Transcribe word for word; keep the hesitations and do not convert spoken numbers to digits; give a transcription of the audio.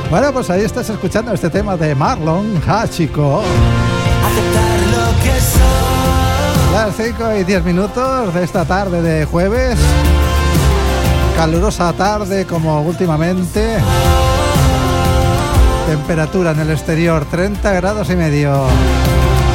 Bueno, pues ahí estás escuchando este tema de Marlon Hachiko. Aceptar lo que soy. Las cinco y diez minutos de esta tarde de jueves. Calurosa tarde como últimamente. Temperatura en el exterior treinta grados y medio.